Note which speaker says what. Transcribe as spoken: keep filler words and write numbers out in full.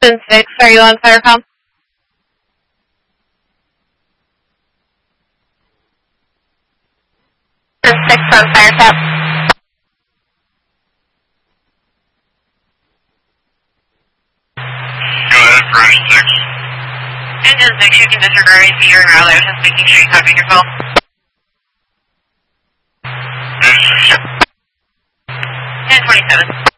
Speaker 1: Engine six, are you on Firecom? six on Firecom.
Speaker 2: Go ahead, Bridge six.
Speaker 3: Engine six, you can disregard any feature and route. I was just making sure you copied your phone.
Speaker 2: Bridge six.
Speaker 3: ten twenty-seven.